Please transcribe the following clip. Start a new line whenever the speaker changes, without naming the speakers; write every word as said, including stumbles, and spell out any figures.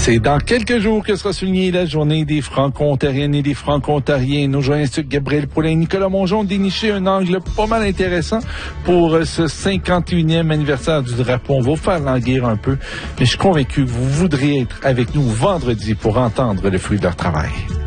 C'est dans quelques jours que sera soulignée la journée des Franco-Ontariennes et des Franco-Ontariens. Nos journalistes Gabriel Poulin et Nicolas Mongeon ont déniché un angle pas mal intéressant pour ce cinquante et unième anniversaire du drapeau. On va vous faire languir un peu, mais je suis convaincu que vous voudriez être avec nous vendredi pour entendre le fruit de leur travail.